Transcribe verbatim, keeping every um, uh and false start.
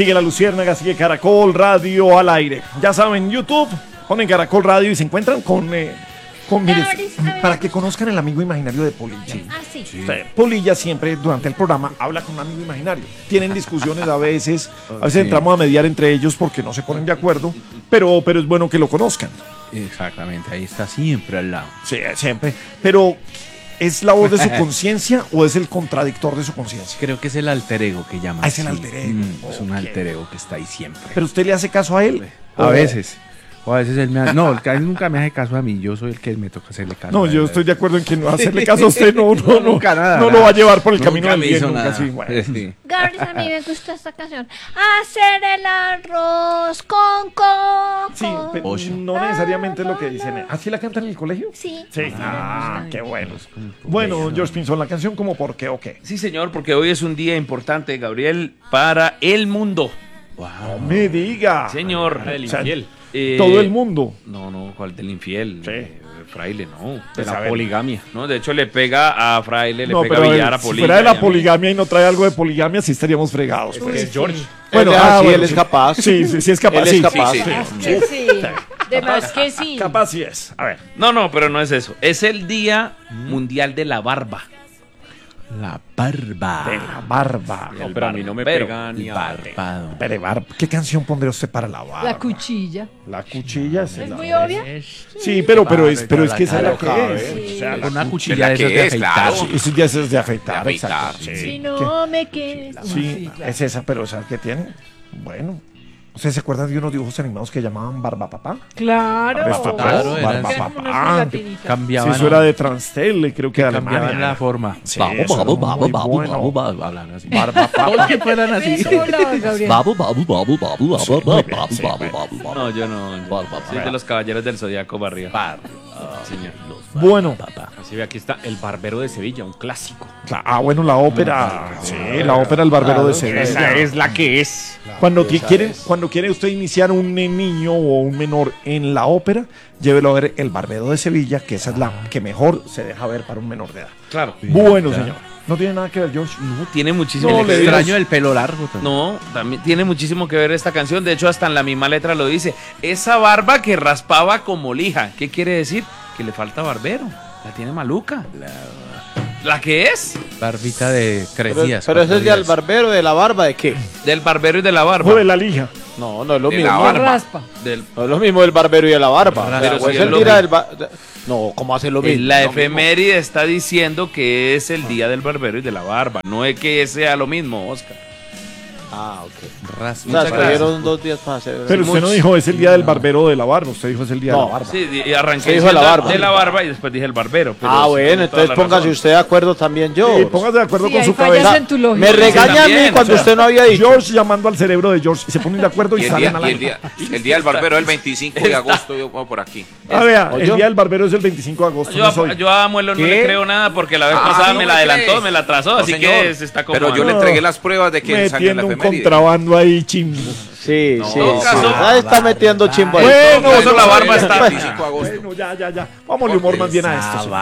Sigue La Luciérnaga, sigue Caracol Radio al aire. Ya saben, YouTube, ponen Caracol Radio y se encuentran con... Eh, con mire, para que conozcan el amigo imaginario de Polilla. Sí. Ah, sí. Sí. O sea, Polilla siempre durante el programa habla con un amigo imaginario. Tienen discusiones a veces, a veces sí. entramos a mediar entre ellos porque no se ponen de acuerdo, pero, pero es bueno que lo conozcan. Exactamente, ahí está siempre al lado. Sí, siempre. Pero, ¿es la voz de su conciencia o es el contradictor de su conciencia? Creo que es el alter ego que llaman. Ah, es el alter ego. Mm, es okay. un alter ego que está ahí siempre. ¿Pero usted le hace caso a él? A o... veces. O a veces él me hace... No, él nunca me hace caso a mí. Yo soy el que me toca hacerle caso. No, yo estoy de acuerdo en que no hacerle caso a usted no, no, no, nunca nada, no nada. lo va a llevar por el camino nunca del bien. Nunca, nada. sí, bueno. Sí. Gabriel, a mí me gusta esta canción. Hacer el arroz con coco. Sí, pero Oye. no necesariamente es lo que dicen. ¿Así la cantan en el colegio? Sí. Sí. Ah, qué bueno. Bueno, George Pinzón, la canción como por qué o qué. Sí, señor, porque hoy es un día importante, Gabriel, para el mundo. Wow. No me diga. Señor. El O sea, infiel. Eh, todo el mundo. No, no, ¿cuál del infiel? Sí. Eh, fraile, no. De Pues la a ver. poligamia. No, de hecho le pega a fraile, le No, pega pero a a ver, billar a si Polilla. fuera de la y a mí. poligamia y no trae algo de poligamia, sí estaríamos fregados. Este pues. es George. Bueno, él, ah, sí, bueno, él es sí. capaz. Sí, sí, sí es capaz. Él es sí, capaz. sí, sí. Es que sí. De más que sí. Capaz sí es. A ver. No, no, pero no es eso. Es el Día Mundial de la Barba. La barba. De la barba. No, pero a mí no me Barbero. pega ni a... Barbado. Pere, barba. ¿Qué canción pondría usted para la barba? La cuchilla. La cuchilla. Es muy obvia. Sí, pero, pero, es, pero es que esa es la cara, que es. sí. O sea, la Con una cuchilla. cuchilla de esas de es, afeitar. claro. Sí, eso ya es de afeitar. De afeitar, exacto. sí. Si no me quedes. Sí, Sí, claro. es esa, pero ¿sabes qué tiene? Bueno. ¿Ustedes se acuerdan de unos dibujos animados que llamaban Barba Papá? Claro. Esto, Claro, era Barba así. Eran unas Papá. gelatinitas. Sí, Cambiaban. eso era de Transtel, creo que de Cambiaban Alemania. la forma. Sí, Babu, eso babu, era babu, muy babu, bueno. babu, babu, hablan así. Barba Papá. Todos que fueran así. ¿Cómo hablabas, Gabriel? Babu, babu, babu, babu, babu, Sí, babu, muy bien, babu, sí, babu, bueno. babu, babu. No, yo no. yo Barba, Soy barba. de los caballeros del Zodiaco barrio. Barba. Señor. Bueno. Así ve, aquí está El Barbero de Sevilla, un clásico. Ah, bueno, la ópera. Sí, la ópera El Barbero de Sevilla. Esa es la que es. Cuando ti- quiere, cuando quiere usted iniciar un eh, niño o un menor en la ópera, llévelo a ver El Barbero de Sevilla, que esa es la que mejor se deja ver para un menor de edad. Claro. Bueno, señor. No tiene nada que ver, George. No, tiene muchísimo No, que le ver. digo- Extraño el pelo largo también. No, también tiene muchísimo que ver esta canción. De hecho, hasta en la misma letra lo dice. Esa barba que raspaba como lija. ¿Qué quiere decir? Que le falta barbero. La tiene maluca. ¿La que es? Barbita de tres Pero, días. pero ese cuatro es del días. barbero de la barba, ¿de qué? Del barbero y de la barba. O de la lija. No, no es lo De mismo. la La barba. raspa. Del- No es lo mismo del barbero y de la barba. Pero O si es es el lo día mismo. del ba- No, ¿cómo hace lo mismo? La Lo efeméride está diciendo que es el día del barbero y de la barba. No es que sea lo mismo, Oscar. mismo. Ah, ok. Ras- O sea, Muchas escogieron dos días para hacer. Pero usted no dijo es el día del barbero de la barba, usted dijo es el día de No. la barba. Sí, y arranqué Se dijo de la diciendo barba. de la barba y después dije el barbero. pero Ah, sí, bueno, tiene toda entonces la póngase razón. usted de acuerdo también yo. Sí, póngase de acuerdo Sí, con ahí su fallas cabeza. en tu lógica. Me regaña a también, mí cuando o sea, usted no había dicho. George llamando al cerebro de George y se ponen de acuerdo y, Y el salen día, a la y el día, el día del barbero es el veinticinco de agosto, yo pongo por aquí. Ah, vea, ¿Oye? el día del barbero es el veinticinco de agosto. Yo, no es hoy. a- yo a Muelo no ¿Qué? le creo nada porque la vez Ah, pasada ¿no me me la adelantó, crees? me la atrasó, No, así señor. que se está como. Pero yo le entregué las pruebas de que salió en Metiendo la un efeméride. contrabando ahí chimbo. Sí, No, sí. todo sí. caso- Ahí está metiendo chimbo ahí. Bueno, Eso la barba está. Bueno, ya, ya, ya. Vámonos humor más bien a esto. señor.